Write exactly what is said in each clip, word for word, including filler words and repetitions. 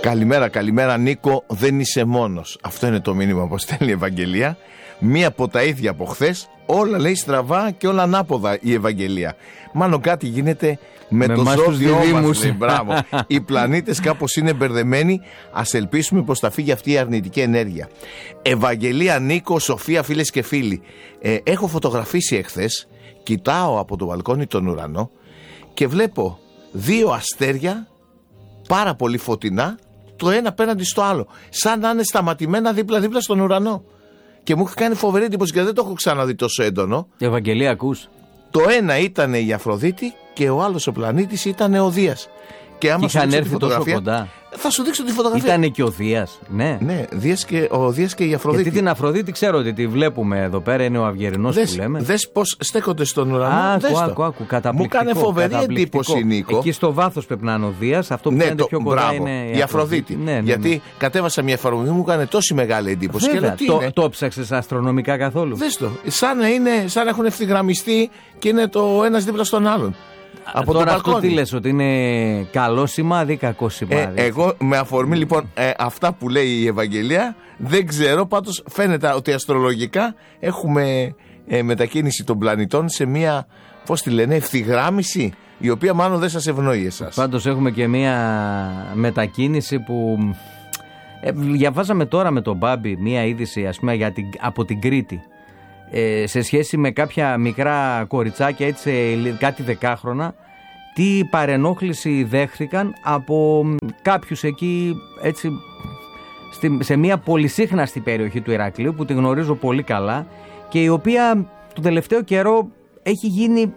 Καλημέρα, καλημέρα Νίκο, δεν είσαι μόνος. Αυτό είναι το μήνυμα που στέλνει η Ευαγγελία. Μία από τα ίδια από χθες, όλα λέει στραβά και όλα ανάποδα η Ευαγγελία. Μάλλον κάτι γίνεται με, με το ζώδιό μας, λέει, μπράβο. Οι πλανήτες κάπως είναι μπερδεμένοι. Ας ελπίσουμε πως θα φύγει αυτή η αρνητική ενέργεια. Ευαγγελία, Νίκο, Σοφία, φίλες και φίλοι. Ε, έχω φωτογραφίσει εχθές, κοιτάω από το μπαλκόνι τον ουρανό και βλέπω δύο αστέρια πάρα πολύ φωτεινά, το ένα απέναντι στο άλλο, σαν να είναι σταματημένα δίπλα-δίπλα στον ουρανό. Και μου έχει κάνει φοβερή εντύπωση και δεν το έχω ξαναδεί τόσο έντονο. Ευαγγελία, ακούς? Το ένα ήταν η Αφροδίτη και ο άλλος ο πλανήτης ήταν ο Δίας. Και άμα είχαν έρθει τόσο κοντά. Θα σου δείξω τη φωτογραφία. Ήτανε και ο Δίας, ναι. Ναι, Δίας και, ο Δίας και η Αφροδίτη. Γιατί την Αφροδίτη ξέρω ότι τη βλέπουμε εδώ πέρα, είναι ο Αυγερινός δες, που λέμε. Δες πως στέκονται στον ουρανό. Άκου, άκου, άκου, καταπληκτικό. Μου κάνει φοβερή εντύπωση, Νίκο. Εκεί στο βάθος πρέπει να είναι ο Δίας, αυτό που ναι, φαίνεται το, πιο κοντά μπράβο, είναι η Αφροδίτη. Ναι, ναι, ναι. Γιατί κατέβασα μια εφαρμογή, μου έκανε τόση μεγάλη εντύπωση. Βέβαια, και το, το ψάξες αστρονομικά καθόλου? Δες το, σαν να, είναι, σαν να έχουν ευθυγραμμιστεί και είναι το ένας δίπλα στον άλλον. Από τώρα το αυτό τι λες, ότι είναι καλό σημάδι ή κακό σημάδι? Ε, εγώ με αφορμή λοιπόν ε, αυτά που λέει η Ευαγγελία δεν ξέρω, πάντως φαίνεται ότι αστρολογικά έχουμε ε, μετακίνηση των πλανητών σε μια, πώς τη λένε, ευθυγράμμιση, η οποία μάλλον δεν σας ευνοεί εσάς. Πάντως έχουμε και μια μετακίνηση που ε, διαβάζαμε τώρα με τον Μπάμπη μια είδηση, ας πούμε, για την, από την Κρήτη. Ε, σε σχέση με κάποια μικρά κοριτσάκια, έτσι, κάτι δεκάχρονα, τι παρενόχληση δέχθηκαν από κάποιους εκεί, έτσι, στη, σε μια πολυσύχναστη περιοχή του Ηρακλείου που τη γνωρίζω πολύ καλά και η οποία το τελευταίο καιρό έχει γίνει,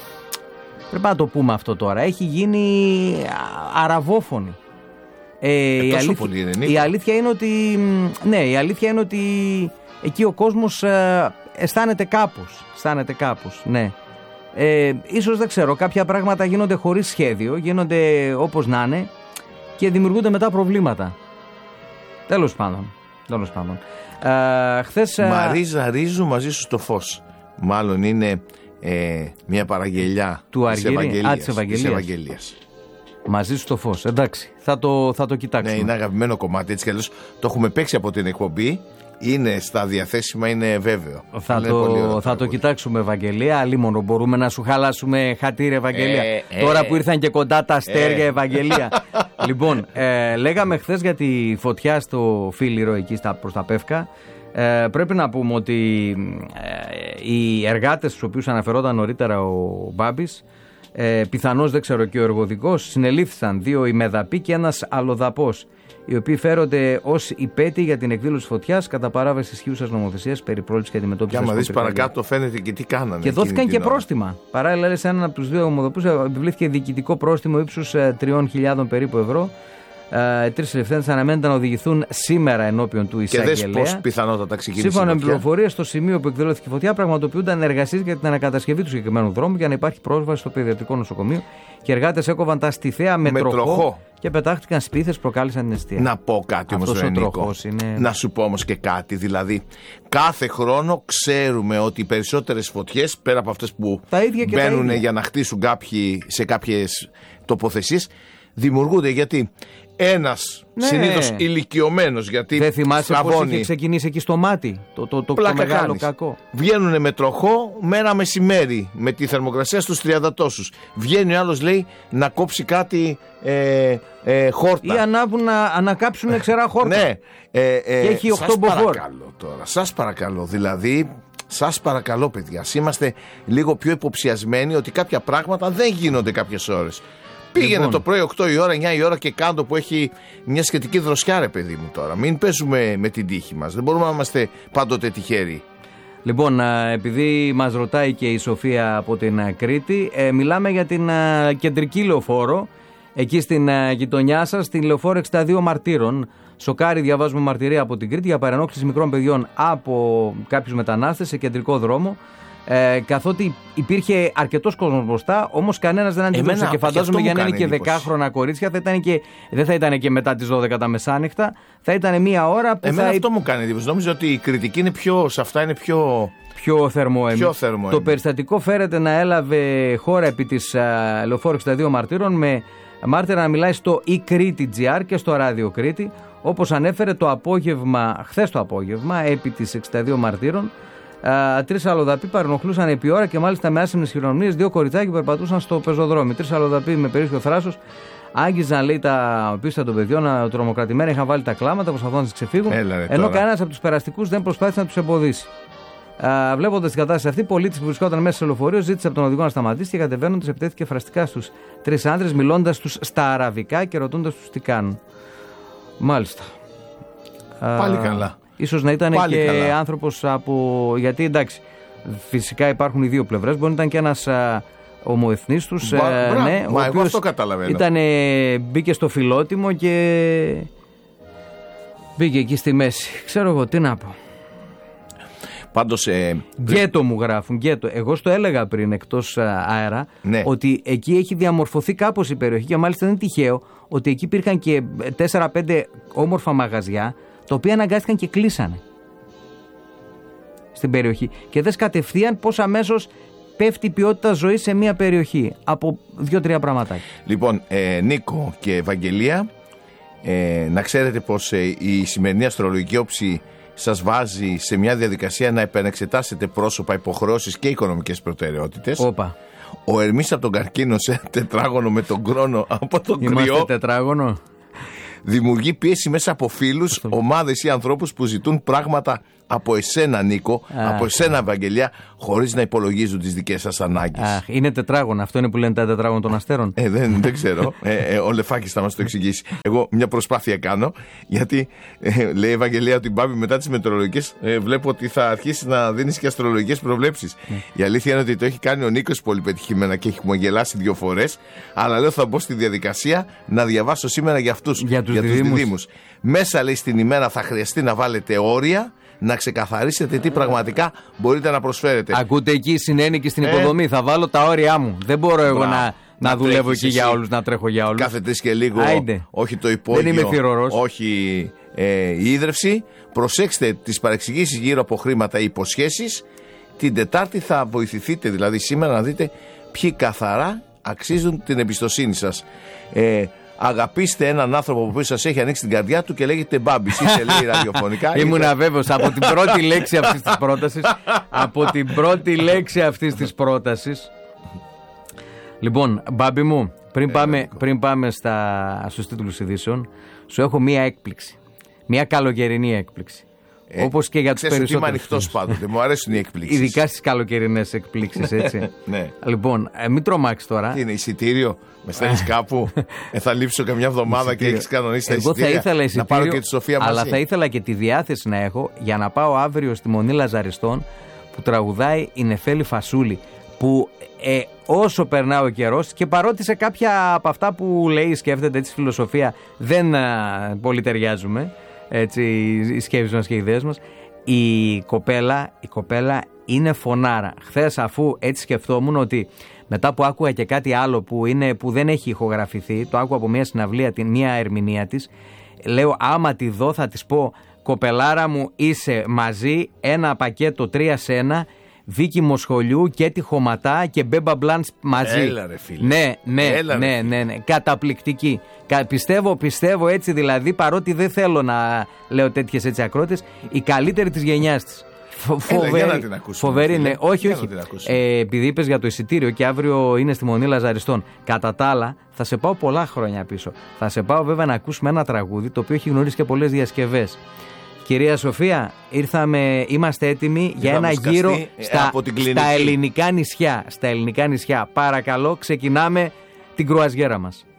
πρέπει να το πούμε αυτό τώρα, έχει γίνει αραβόφωνη. Ε, ε, η, αλήθεια, πολύ είναι, Νίκο. η αλήθεια είναι ότι ναι, η αλήθεια είναι ότι εκεί ο κόσμος ε, αισθάνεται κάπως, αισθάνεται κάπως, ναι. Ε, ίσως δεν ξέρω, κάποια πράγματα γίνονται χωρίς σχέδιο, γίνονται όπως να είναι και δημιουργούνται μετά προβλήματα. Τέλος πάντων, τέλος πάντων. Ε, χθες, Μαρίζα Ρίζου, μαζί σου στο φως. Μάλλον είναι ε, μια παραγγελιά του της Ευαγγελίας, Α, της Ευαγγελίας. της Ευαγγελίας. Μαζί σου στο φως, εντάξει, θα το, θα το κοιτάξουμε. Ναι, είναι αγαπημένο κομμάτι, έτσι κι αλλιώς το έχουμε παίξει από την εκπομπή. Είναι στα διαθέσιμα, είναι βέβαιο. Θα, το, θα το κοιτάξουμε, Ευαγγελία. Αλλήμονο μπορούμε να σου χαλάσουμε χατήρι, Ευαγγελία. Ε, ε, Τώρα που ήρθαν και κοντά τα αστέρια, ε. Ευαγγελία. Λοιπόν, ε, λέγαμε χθες για τη φωτιά στο Φίλιρο εκεί στα, προς τα Πεύκα. Ε, πρέπει να πούμε ότι ε, οι εργάτες στους οποίους αναφερόταν νωρίτερα ο Μπάμπης, ε, πιθανώς δεν ξέρω και ο εργοδικός, συνελήφθησαν δύο ημεδαποί και ένας αλλοδαπός, οι οποίοι φέρονται ως υπέτειοι για την εκδήλωση φωτιάς κατά παράβαση ισχύουσας νομοθεσίας περί πρόληψης και αντιμετώπισης. Και άμα δεις παρακάτω φαίνεται και τι κάνανε. Και δόθηκαν και πρόστιμα. Παράλληλα, σε έναν από τους δύο ομοδοπούς επιβλήθηκε διοικητικό πρόστιμο ύψους τριών χιλιάδων περίπου ευρώ. Οι τρεις συλληφθέντες αναμένεται να οδηγηθούν σήμερα ενώπιον του εισαγγελέα. Και δες πώς πιθανότατα ξεκίνησε. Σύμφωνα με πληροφορίες, στο σημείο που εκδηλώθηκε η φωτιά πραγματοποιούνταν εργασίες για την ανακατασκευή του συγκεκριμένου δρόμου για να υπάρχει πρόσβαση στο παιδιατρικό νοσοκομείο. Και οι εργάτες έκοβαν τα στιθέα με, με τροχό, τροχό και πετάχτηκαν σπίθες, προκάλεσαν την αιστεία. Να πω κάτι όμως, Νίκο. Είναι... Να σου πω όμως και κάτι. Δηλαδή, κάθε χρόνο ξέρουμε ότι οι περισσότερες φωτιές, πέρα από αυτές που μπαίνουν για να χτίσουν κάποιοι σε κάποιες τοποθεσίες, δημιουργούνται γιατί. Ένας ναι. συνήθως ηλικιωμένος, γιατί δεν θυμάσαι πώς είχε ξεκινήσει εκεί στο μάτι το, το, το, το μεγάλο κάνεις. Κακό. Βγαίνουνε με τροχό μέρα μεσημέρι με τη θερμοκρασία στους τριάντα τόσους. Βγαίνει ο άλλος, λέει, να κόψει κάτι ε, ε, χόρτα. Ή ανάβουν να ανακάψουν ξερά χόρτα. Ναι. Ε, ε, και έχει οκτώ μποφόρ. Σας παρακαλώ τώρα, σας παρακαλώ, δηλαδή... Σας παρακαλώ, παιδιά, είμαστε λίγο πιο υποψιασμένοι ότι κάποια πράγματα δεν γίνονται κάποιες ώρες. Πήγαινε λοιπόν το πρωί οκτώ η ώρα, εννιά η ώρα και κάτω που έχει μια σχετική δροσιά, ρε παιδί μου τώρα. Μην παίζουμε με την τύχη μας. Δεν μπορούμε να είμαστε πάντοτε τυχεροί. Λοιπόν, επειδή μας ρωτάει και η Σοφία από την Κρήτη, ε, μιλάμε για την ε, κεντρική λεωφόρο, εκεί στην ε, γειτονιά σας, την λεωφόρο εξήντα δύο Μαρτύρων. Σοκάρι, διαβάζουμε μαρτυρία από την Κρήτη για παρενόχληση μικρών παιδιών από κάποιους μετανάστες σε κεντρικό δρόμο. Ε, καθότι υπήρχε αρκετός κόσμος μπροστά, όμως κανένας δεν αντιδρούσε. Και φαντάζομαι για να είναι και δεκάχρονα κορίτσια, θα ήταν και, δεν θα ήταν και μετά τις δώδεκα τα μεσάνυχτα, θα ήταν μία ώρα που. Εμένα θα... αυτό μου κάνει εντύπωση. Νόμιζα ότι η κριτική είναι πιο, σε αυτά είναι πιο. Πιο θερμό πιο θερμό Το περιστατικό φέρεται να έλαβε χώρα επί της λεωφόρου εξήντα δύο Μαρτύρων με Μάρτυρα να μιλάει στο e-Crete.gr και στο ράδιο Κρήτη, όπως ανέφερε το απόγευμα, χθες το απόγευμα, επί της εξήντα δύο μαρτύρων. Τρεις αλλοδαποί παρενοχλούσαν επί ώρα και μάλιστα με άσημνες χειρονομίες δύο κοριτσάκια που περπατούσαν στο πεζοδρόμι. Τρεις αλλοδαποί με περίσσιο θράσος άγγιζαν, λέει, τα πίστα των παιδιών, τρομοκρατημένα, είχαν βάλει τα κλάματα, προσπαθούν να τις ξεφύγουν. Έλα, ρε, ενώ κανένας από τους περαστικούς δεν προσπάθησε να τους εμποδίσει. Βλέποντας την κατάσταση αυτή, πολίτης που βρισκόταν μέσα σε λεωφορείο ζήτησε από τον οδηγό να σταματήσει και κατεβαίνοντας επιτέθηκε φραστικά στους τρεις άντρες, μιλώντας τους στα αραβικά και ρωτώντας τους τι κάνουν. Μάλιστα. Πάλι Α, καλά. Ίσως να ήταν Πάλι και καλά. άνθρωπος από. Γιατί εντάξει, φυσικά υπάρχουν οι δύο πλευρές. Μπορεί να ήταν και ένας ομοεθνής τους. Μπα, ε, μπράβο, ναι, μα εγώ αυτό καταλαβαίνω. Ήτανε, μπήκε στο φιλότιμο και μπήκε εκεί στη μέση. Ξέρω εγώ τι να πω. Πάντως, ε, γκέτο μου γράφουν, γκέτο. Εγώ στο έλεγα πριν εκτός αέρα, ναι, ότι εκεί έχει διαμορφωθεί κάπως η περιοχή και μάλιστα δεν είναι τυχαίο ότι εκεί υπήρχαν και τέσσερα πέντε όμορφα μαγαζιά τα οποία αναγκάστηκαν και κλείσανε στην περιοχή. Και δες κατευθείαν πώς αμέσως πέφτει η ποιότητα ζωής σε μια περιοχή από δύο-τρία πραγματάκια. Λοιπόν, ε, Νίκο και Ευαγγελία, ε, να ξέρετε πως ε, η σημερινή αστρολογική όψη σας βάζει σε μια διαδικασία να επανεξετάσετε πρόσωπα, υποχρεώσεις και οικονομικές προτεραιότητες. Όπα. Ο Ερμής από τον Καρκίνο σε τετράγωνο με τον Κρόνο από τον Κρυό. Είμαστε τετράγωνο. Δημιουργεί πίεση μέσα από φίλους, ομάδες ή ανθρώπους που ζητούν πράγματα από εσένα, Νίκο, Α, από εσένα, Ευαγγελία, χωρίς να υπολογίζουν τις δικές σας ανάγκες. Αχ, είναι τετράγωνα. Αυτό είναι που λένε τα τετράγωνα των αστέρων. Ε, δεν, δεν ξέρω. ε, ε, ο Λεφάκης θα μας το εξηγήσει. Εγώ μια προσπάθεια κάνω, γιατί ε, λέει η Ευαγγελία ότι Μπάμπη μετά τις μετεωρολογικές ε, βλέπω ότι θα αρχίσει να δίνεις και αστρολογικές προβλέψεις. Mm. Η αλήθεια είναι ότι το έχει κάνει ο Νίκος πολύ πετυχημένα και έχει μου αγγελάσει δύο φορές. Αλλά λέω θα μπω στη διαδικασία να διαβάσω σήμερα για αυτούς, για τους, για τους διδύμους. διδύμους. Μέσα, λέει, στην ημέρα θα χρειαστεί να βάλετε όρια, να ξεκαθαρίσετε τι πραγματικά μπορείτε να προσφέρετε. Ακούτε, εκεί συνένει και στην υποδομή. Ε, θα βάλω τα όρια μου. Δεν μπορώ εγώ Μπρά, να, να, να δουλεύω εκεί για όλους, να τρέχω για όλους. Κάθε τρεις και λίγο, Άιντε. όχι το υπόγειο, δεν είμαι θυρωρός. όχι ε, η ίδρυυση. Προσέξτε τις παρεξηγήσεις γύρω από χρήματα ή υποσχέσεις. Την Τετάρτη θα βοηθηθείτε, δηλαδή σήμερα, να δείτε ποιοι καθαρά αξίζουν την εμπιστοσύνη σας. Ε, Αγαπήστε έναν άνθρωπο που σας έχει ανοίξει την καρδιά του και λέγεται Μπάμπης. Είσαι, λέει, ραδιοφωνικά. Ήμουν αβέβαιος από την πρώτη λέξη αυτής της πρότασης. Από την πρώτη λέξη αυτής της πρότασης. Λοιπόν, Μπάμπη μου, πριν ε, πάμε, πριν πάμε στα, στους τίτλους ειδήσεων, σου έχω μία έκπληξη. Μία καλοκαιρινή έκπληξη. Ε, Όπως και για τους περισσότερους. Είμαι ανοιχτός πάντοτε. Μου αρέσουν οι εκπλήξεις. Ειδικά στις καλοκαιρινές εκπλήξεις, έτσι. Ναι. Λοιπόν, ε, μην τρομάξεις τώρα. Τι είναι, εισιτήριο? Με στέλνεις κάπου? ε, θα λείψω καμιά εβδομάδα και έχεις κανονίσει τα εισιτήρια. Εγώ θα ήθελα εισιτήριο, να πάρω και τη Σοφία μαζί. Αλλά θα ήθελα και τη διάθεση να έχω για να πάω αύριο στη Μονή Λαζαριστών που τραγουδάει η Νεφέλη Φασούλη. Που ε, όσο περνάει ο καιρός και παρότι σε κάποια από αυτά που λέει, σκέφτεται έτσι φιλοσοφία, δεν α, πολύ ταιριάζουμε, έτσι, οι σκέψεις μας και οι ιδέες μας, η κοπέλα, η κοπέλα είναι φωνάρα. Χθες, αφού έτσι σκεφτόμουν ότι μετά που άκουγα και κάτι άλλο που, είναι, που δεν έχει ηχογραφηθεί, το άκουγα από μια συναυλία, την, μια ερμηνεία της, λέω άμα τη δω θα της πω κοπελάρα μου είσαι μαζί, ένα πακέτο τρία σε ένα, Βίκη Μοσχολιού και τη Χωματά και Μπέμπα Μπλαντς μαζί. Έλα ρε φίλε. Ναι, ναι, Έλα, ναι, ρε, ναι, ναι, καταπληκτική. Κα, πιστεύω, πιστεύω έτσι δηλαδή, παρότι δεν θέλω να λέω τέτοιες έτσι ακρότητες, η καλύτερη της γενιάς της. Φοβερή, για να την ακούσουμε, φοβερή, ναι. Όχι, όχι. Ε, επειδή είπες για το εισιτήριο και αύριο είναι στη Μονή Λαζαριστών. Κατά τα άλλα, θα σε πάω πολλά χρόνια πίσω. Θα σε πάω βέβαια να ακούσουμε ένα τραγούδι το οποίο έχει γνωρίσει και πολλές διασκευές. Κυρία Σοφία, ήρθαμε, είμαστε έτοιμοι για ένα γύρο στα, στα ελληνικά νησιά. Στα ελληνικά νησιά. Παρακαλώ, ξεκινάμε την κρουαζιέρα μας.